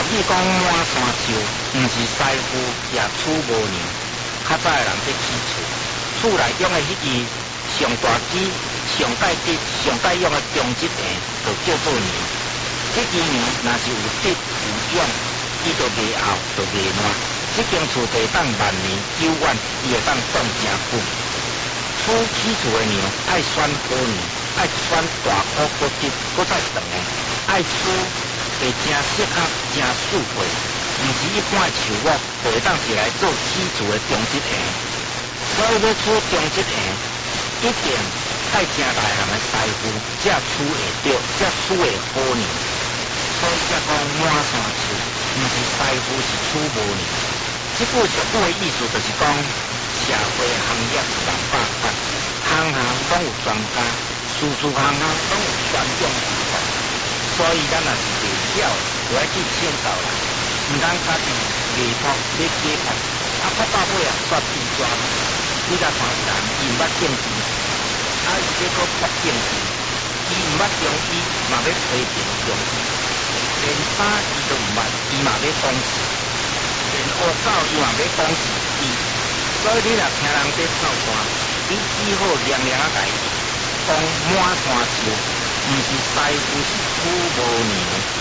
语讲满山树，毋是师傅也厝无娘。较早的人在起厝，厝内用的迄支上大支、上带直、上带用的中直柄，就叫做娘。这支娘若是有直有勇，伊就袂拗，就袂烂。这间厝地当万年久远，伊会当挡真久。厝起厝的娘爱选好娘，爱选大颗骨质，搁再长的，爱厝会真适合、真舒服，毋是一般的树木，就会当是来做起厝的中直型。所以要厝中直型，一定爱真大项的师傅，才厝会着，才厝会好娘。所以才讲满山树，毋是师傅是厝无娘。这句俗语的意思就是讲，社会行业万百法，行行拢有专家，事事行行拢有专用之法。所以咱若是袂晓，就要去请教人，毋通家己艺术要解决，发到尾啊煞变抓。你甲看人，伊毋捌种田，伊要搁学种田，伊毋捌中医，嘛要推荐中医。连衫伊都毋捌，伊嘛要讲事；连乌狗伊嘛要讲事伊。所以你若听人在操蛋，你只好凉凉啊家己讲满山树，毋是师傅是厝无娘。